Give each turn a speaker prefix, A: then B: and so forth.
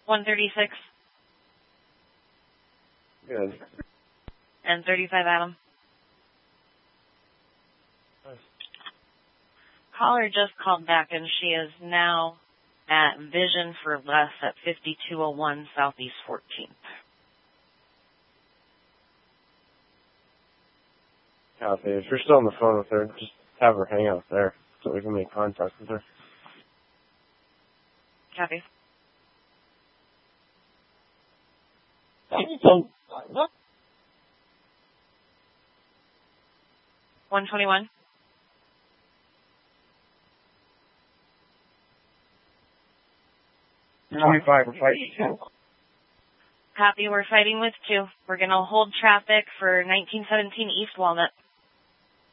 A: 136.
B: Good.
A: And 35 Adam.
B: Nice.
A: Caller just called back, and she is now at Vision for Less at 5201 Southeast 14th.
B: Copy. If you're still on the phone with her, just have her hang out there so we can make contact with her.
A: Copy. 121.
B: We're fighting.
A: Copy, we're fighting with 2. We're going to hold traffic for 1917 East Walnut.